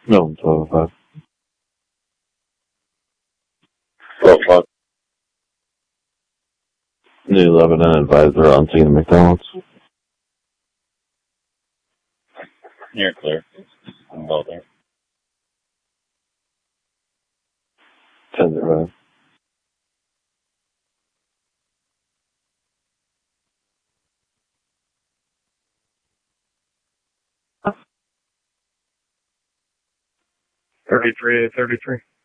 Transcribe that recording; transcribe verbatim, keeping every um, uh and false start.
No, twelve o'clock. twelve o'clock. New Lebanon advisor on scene at McDonald's. You're clear. I'm well there. ten zero. Thirty-three to thirty-three.